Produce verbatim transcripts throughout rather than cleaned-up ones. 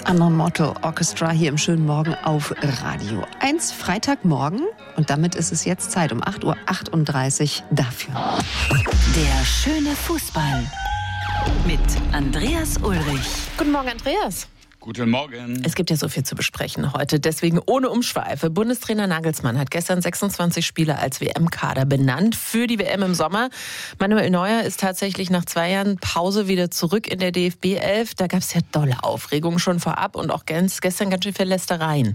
Unknown Motto Orchestra hier im schönen Morgen auf Radio eins, Freitagmorgen. Und damit ist es jetzt Zeit um acht Uhr achtunddreißig dafür. Der schöne Fußball mit Andreas Ulrich. Guten Morgen, Andreas. Guten Morgen. Es gibt ja so viel zu besprechen heute, deswegen ohne Umschweife. Bundestrainer Nagelsmann hat gestern sechsundzwanzig Spieler als W M-Kader benannt für die W M im Sommer. Manuel Neuer ist tatsächlich nach zwei Jahren Pause wieder zurück in der D F B elf. Da gab es ja dolle Aufregung schon vorab und auch ganz, gestern ganz schön viele Lästereien.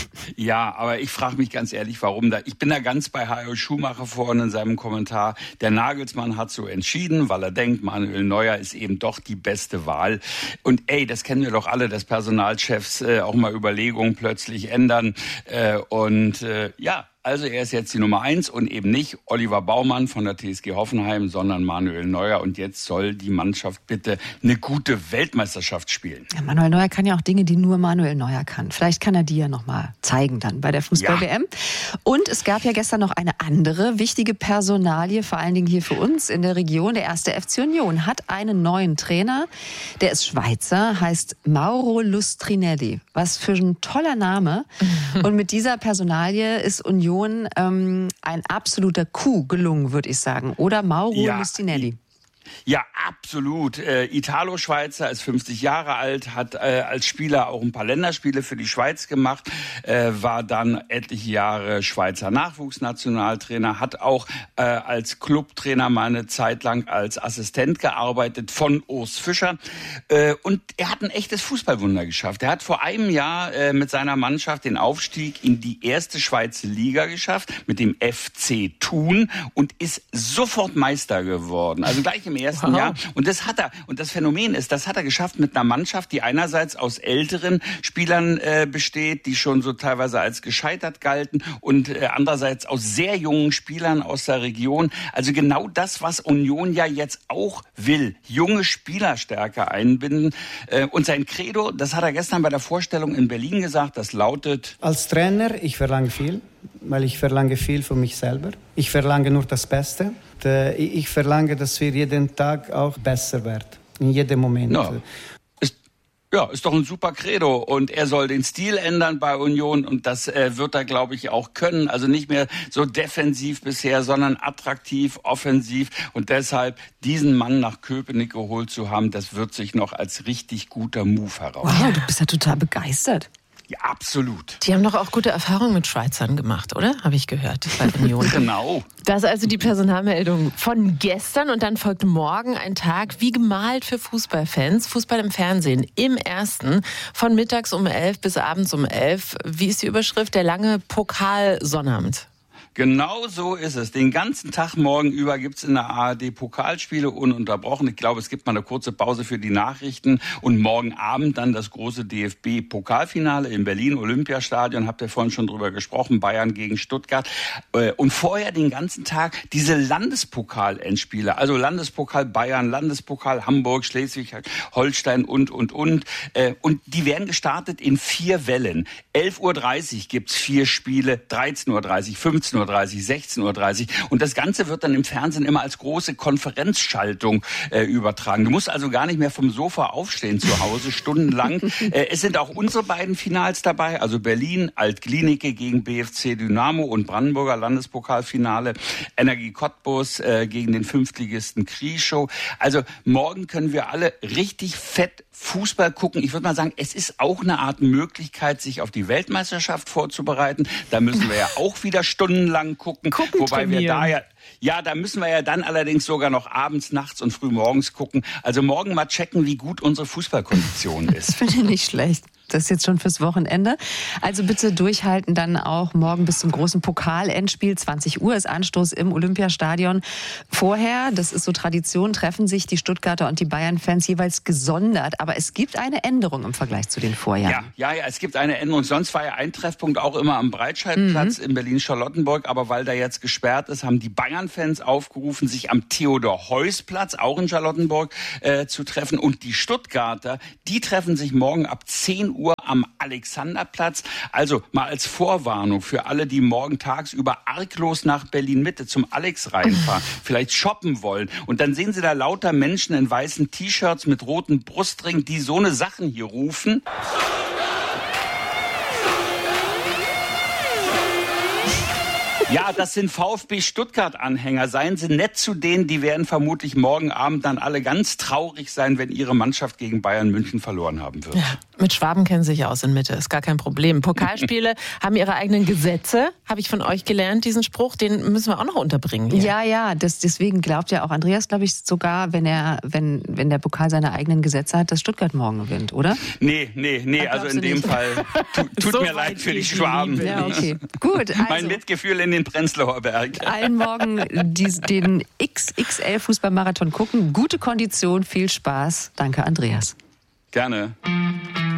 Ja, aber ich frage mich ganz ehrlich, warum da. Ich bin da ganz bei Hajo Schumacher vorhin in seinem Kommentar. Der Nagelsmann hat so entschieden, weil er denkt, Manuel Neuer ist eben doch die beste Wahl. Und ey, das kennen wir doch alle, dass Personalchefs äh, auch mal Überlegungen plötzlich ändern. Äh, und äh, ja, also er ist jetzt die Nummer eins und eben nicht Oliver Baumann von der T S G Hoffenheim, sondern Manuel Neuer. Und jetzt soll die Mannschaft bitte eine gute Weltmeisterschaft spielen. Ja, Manuel Neuer kann ja auch Dinge, die nur Manuel Neuer kann. Vielleicht kann er die ja noch mal zeigen dann bei der Fußball-W M. Ja. Und es gab ja gestern noch eine andere wichtige Personalie, vor allen Dingen hier für uns in der Region. Der erste F C Union hat einen neuen Trainer. Der ist Schweizer, heißt Mauro Lustrinelli. Was für ein toller Name. Und mit dieser Personalie ist Union ähm, ein absoluter Coup gelungen, würde ich sagen. Oder Mauro ja. Lustrinelli? Ja, absolut. Äh, Italo-Schweizer, ist fünfzig Jahre alt, hat äh, als Spieler auch ein paar Länderspiele für die Schweiz gemacht, äh, war dann etliche Jahre Schweizer Nachwuchsnationaltrainer, hat auch äh, als Clubtrainer mal eine Zeit lang als Assistent gearbeitet von Urs Fischer. Äh, und er hat ein echtes Fußballwunder geschafft. Er hat vor einem Jahr äh, mit seiner Mannschaft den Aufstieg in die erste Schweizer Liga geschafft, mit dem F C Thun, und ist sofort Meister geworden. Also gleich im ersten wow. Jahr. Und das hat er, und das Phänomen ist, das hat er geschafft mit einer Mannschaft, die einerseits aus älteren Spielern äh, besteht, die schon so teilweise als gescheitert galten, und äh, andererseits aus sehr jungen Spielern aus der Region. Also genau das, was Union ja jetzt auch will. Junge Spieler stärker einbinden. Äh, und sein Credo, das hat er gestern bei der Vorstellung in Berlin gesagt, das lautet: Als Trainer, ich verlange viel, weil ich verlange viel von mich selber. Ich verlange nur das Beste. Ich verlange, dass wir jeden Tag auch besser werden, in jedem Moment. Ja. Ist, ja, ist doch ein super Credo. Und er soll den Stil ändern bei Union, und das äh, wird er, glaube ich, auch können. Also nicht mehr so defensiv bisher, sondern attraktiv, offensiv. Und deshalb diesen Mann nach Köpenick geholt zu haben, das wird sich noch als richtig guter Move herausstellen. Wow, du bist ja total begeistert. Ja, absolut. Die haben doch auch gute Erfahrungen mit Schweizern gemacht, oder? Habe ich gehört bei Union. Genau. Das ist also die Personalmeldung von gestern, und dann folgt morgen ein Tag wie gemalt für Fußballfans. Fußball im Fernsehen im Ersten von mittags um elf bis abends um elf. Wie ist die Überschrift? Der lange Pokal-Sonnabend. Genau so ist es. Den ganzen Tag morgen über gibt's in der A R D Pokalspiele ununterbrochen. Ich glaube, es gibt mal eine kurze Pause für die Nachrichten. Und morgen Abend dann das große D F B-Pokalfinale in Berlin, Olympiastadion. Habt ihr vorhin schon drüber gesprochen. Bayern gegen Stuttgart. Und vorher den ganzen Tag diese Landespokal-Endspiele. Also Landespokal Bayern, Landespokal Hamburg, Schleswig-Holstein und, und, und. Und die werden gestartet in vier Wellen. elf Uhr dreißig gibt's vier Spiele, dreizehn Uhr dreißig, fünfzehn Uhr dreißig, sechzehn Uhr dreißig. Und das Ganze wird dann im Fernsehen immer als große Konferenzschaltung äh, übertragen. Du musst also gar nicht mehr vom Sofa aufstehen zu Hause, stundenlang. Äh, es sind auch unsere beiden Finals dabei, also Berlin, Alt-Glienicke gegen B F C Dynamo, und Brandenburger Landespokalfinale, Energie Cottbus äh, gegen den Fünftligisten Krieschow. Also morgen können wir alle richtig fett Fußball gucken. Ich würde mal sagen, es ist auch eine Art Möglichkeit, sich auf die Weltmeisterschaft vorzubereiten. Da müssen wir ja auch wieder stundenlang gucken. gucken wobei trainieren. wir da ja Ja, da müssen wir ja dann allerdings sogar noch abends, nachts und frühmorgens gucken. Also morgen mal checken, wie gut unsere Fußballkondition ist. Das finde ich nicht schlecht. Das ist jetzt schon fürs Wochenende. Also bitte durchhalten, dann auch morgen bis zum großen Pokalendspiel. zwanzig Uhr ist Anstoß im Olympiastadion. Vorher, das ist so Tradition, treffen sich die Stuttgarter und die Bayern-Fans jeweils gesondert. Aber es gibt eine Änderung im Vergleich zu den Vorjahren. Ja, ja, ja, es gibt eine Änderung. Sonst war ja ein Treffpunkt auch immer am Breitscheidplatz mhm. in Berlin-Charlottenburg. Aber weil der jetzt gesperrt ist, haben die Bayern-Fans aufgerufen, sich am Theodor-Heuss-Platz, auch in Charlottenburg, äh, zu treffen. Und die Stuttgarter, die treffen sich morgen ab zehn Uhr am Alexanderplatz. Also mal als Vorwarnung für alle, die morgen tagsüber arglos nach Berlin-Mitte zum Alex reinfahren, vielleicht shoppen wollen. Und dann sehen Sie da lauter Menschen in weißen T-Shirts mit roten Brustringen, die so eine Sachen hier rufen. Ja, das sind VfB Stuttgart-Anhänger. Seien Sie nett zu denen, die werden vermutlich morgen Abend dann alle ganz traurig sein, wenn ihre Mannschaft gegen Bayern München verloren haben wird. Ja, mit Schwaben kennen Sie sich aus in Mitte, ist gar kein Problem. Pokalspiele haben ihre eigenen Gesetze, habe ich von euch gelernt, diesen Spruch, den müssen wir auch noch unterbringen hier. Ja, ja, das, deswegen glaubt ja auch Andreas, glaube ich, sogar, wenn er, wenn, wenn der Pokal seine eigenen Gesetze hat, dass Stuttgart morgen gewinnt, oder? Nee, nee, nee, also in dem nicht. Fall tu, tut so mir leid für die Schwaben. Die ja, okay. Gut, also, mein Mitgefühl in den Prenzlauer Berg. Allen morgen die, den X X L-Fußballmarathon gucken. Gute Kondition, viel Spaß. Danke, Andreas. Gerne.